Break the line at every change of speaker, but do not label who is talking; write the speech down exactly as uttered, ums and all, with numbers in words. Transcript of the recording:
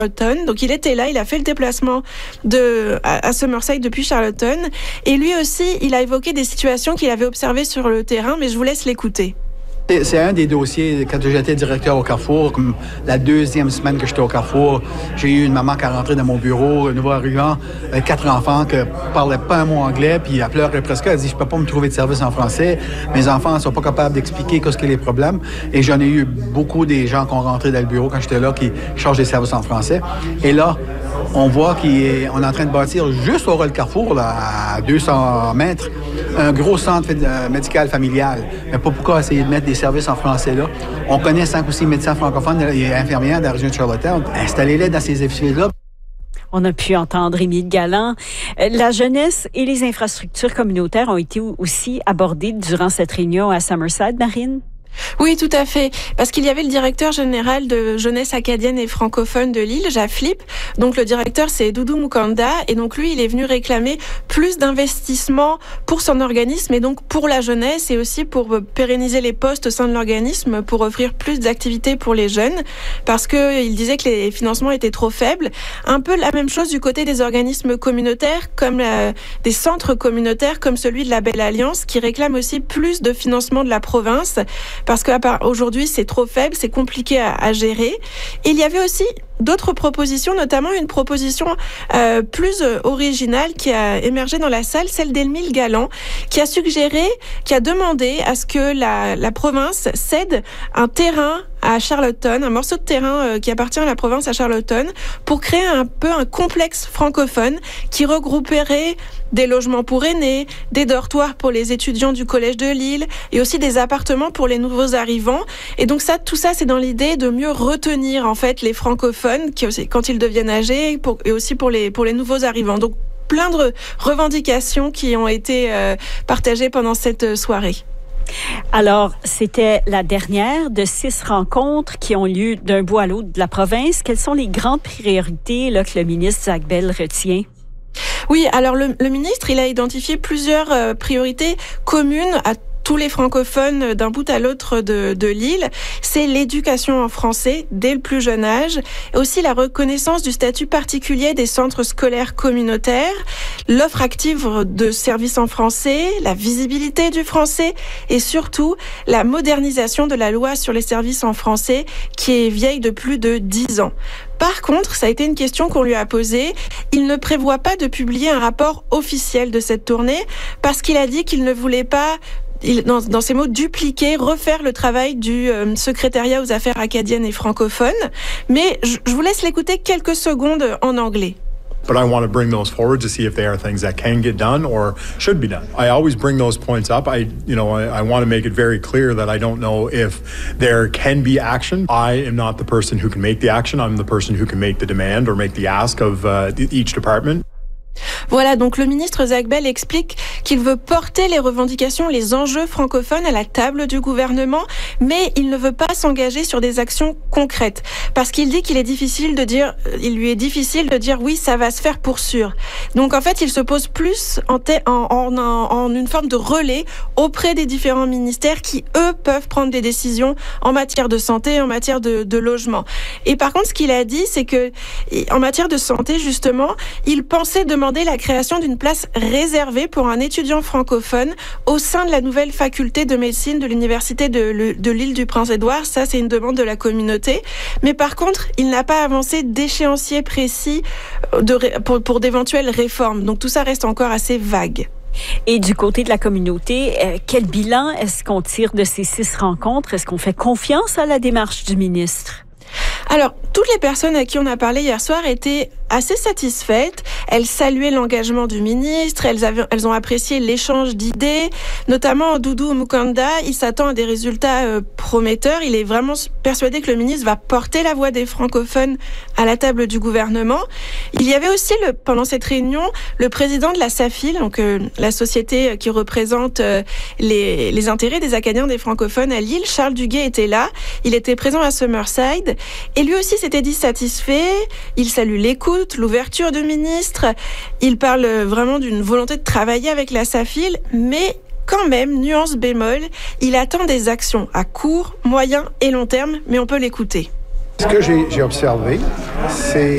Charlottetown. Donc il était là, il a fait le déplacement de, à, à Summerside depuis Charlottetown. Et lui aussi, il a évoqué des situations qu'il avait observées sur le terrain, mais je vous laisse l'écouter.
C'est un des dossiers, quand j'étais directeur au Carrefour, comme la deuxième semaine que j'étais au Carrefour, j'ai eu une maman qui est rentrée dans mon bureau, un nouveau arrivant, avec quatre enfants qui ne parlaient pas un mot anglais, puis elle pleurait presque, elle dit « Je ne peux pas me trouver de service en français, mes enfants ne sont pas capables d'expliquer qu'est-ce que les problèmes ». Et j'en ai eu beaucoup des gens qui ont rentré dans le bureau quand j'étais là, qui changent des services en français. Et là, on voit qu'on est en train de bâtir juste au rôle Carrefour, là, à deux cents mètres, un gros centre médical familial. Mais pas pourquoi essayer de mettre des services en français là. On connaît cinq ou six médecins francophones et infirmières de la région de Charlottetown. Installez-les dans ces édifices-là.
On a pu entendre Émile Galland. La jeunesse et les infrastructures communautaires ont été aussi abordées durant cette réunion à Summerside, Marine?
Oui, tout à fait. Parce qu'il y avait le directeur général de jeunesse acadienne et francophone de l'île, Jaflip. Donc le directeur, c'est Doudou Mukanda. Et donc lui, il est venu réclamer plus d'investissement pour son organisme et donc pour la jeunesse et aussi pour pérenniser les postes au sein de l'organisme, pour offrir plus d'activités pour les jeunes. Parce que il disait que les financements étaient trop faibles. Un peu la même chose du côté des organismes communautaires, comme la, des centres communautaires comme celui de la Belle Alliance, qui réclament aussi plus de financement de la province. Parce qu'aujourd'hui, c'est trop faible, c'est compliqué à, à gérer. Et il y avait aussi d'autres propositions, notamment une proposition euh, plus euh, originale qui a émergé dans la salle, celle d'Émile Galland, qui a suggéré, qui a demandé à ce que la, la province cède un terrain à Charlottetown, un morceau de terrain euh, qui appartient à la province à Charlottetown, pour créer un peu un complexe francophone qui regrouperait des logements pour aînés, des dortoirs pour les étudiants du collège de Lille et aussi des appartements pour les nouveaux arrivants. Et donc ça, tout ça, c'est dans l'idée de mieux retenir en fait les francophones qui, quand ils deviennent âgés pour, et aussi pour les, pour les nouveaux arrivants. Donc plein de revendications qui ont été euh, partagées pendant cette soirée.
Alors, c'était la dernière de six rencontres qui ont lieu d'un bout à l'autre de la province. Quelles sont les grandes priorités là, que le ministre Zach Bell retient?
Oui, alors le, le ministre, il a identifié plusieurs euh, priorités communes à tous les francophones d'un bout à l'autre de, de l'île. C'est l'éducation en français dès le plus jeune âge, et aussi la reconnaissance du statut particulier des centres scolaires communautaires, l'offre active de services en français, la visibilité du français et surtout la modernisation de la loi sur les services en français qui est vieille de plus de dix ans. Par contre, ça a été une question qu'on lui a posée. Il ne prévoit pas de publier un rapport officiel de cette tournée parce qu'il a dit qu'il ne voulait pas Il, dans, dans ces mots, dupliquer, refaire le travail du euh, secrétariat aux affaires acadiennes et francophones. Mais je, je vous laisse l'écouter quelques secondes en anglais.
But I want to bring those forward to see if they are things that can get done or should be done. I always bring those points up. I, you know, I, I want to make it very clear that I don't know if there can be action. I am not the person who can make the action. I'm the person who can make the demand or make the ask of uh, each department.
Voilà, donc le ministre Zach Bell explique qu'il veut porter les revendications, les enjeux francophones à la table du gouvernement, mais il ne veut pas s'engager sur des actions concrètes. Parce qu'il dit qu'il est difficile de dire, il lui est difficile de dire oui, ça va se faire pour sûr. Donc en fait, il se pose plus en, en, en, en une forme de relais auprès des différents ministères qui, eux, peuvent prendre des décisions en matière de santé, en matière de, de logement. Et par contre, ce qu'il a dit, c'est que en matière de santé, justement, il pensait demander la création d'une place réservée pour un étudiant francophone au sein de la nouvelle faculté de médecine de l'université de, de l'île du Prince-Édouard. Ça, c'est une demande de la communauté. Mais par contre, il n'a pas avancé d'échéancier précis de, pour, pour d'éventuelles réformes. Donc tout ça reste encore assez vague.
Et du côté de la communauté, euh, quel bilan est-ce qu'on tire de ces six rencontres? Est-ce qu'on fait confiance à la démarche du ministre?
Alors, toutes les personnes à qui on a parlé hier soir étaient assez satisfaites. Elles saluaient l'engagement du ministre, elles, avaient, elles ont apprécié l'échange d'idées, notamment Doudou Mukanda. Il s'attend à des résultats euh, prometteurs. Il est vraiment persuadé que le ministre va porter la voix des francophones à la table du gouvernement. Il y avait aussi, le, pendant cette réunion, le président de la SAFIL, donc euh, la société qui représente euh, les, les intérêts des Acadiens des francophones à Lille. Charles Duguay était là. Il était présent à Summerside. Et lui aussi s'était dit satisfait. Il salue l'écoute, l'ouverture du ministre. Il parle vraiment d'une volonté de travailler avec la SAFIL, mais quand même, nuance bémol, il attend des actions à court, moyen et long terme, mais on peut l'écouter.
Ce que j'ai, j'ai observé, c'est